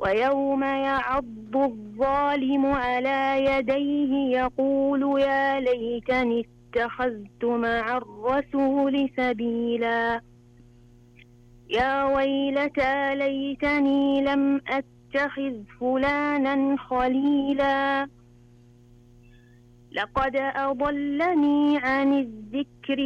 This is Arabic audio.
ويوم يعض الظالم على يديه يقول يا ليتني اتخذت مع الرسول سبيلا يا ويلتى ليتني لم أتخذ فلانا خليلا لقد أضلني عن الذكر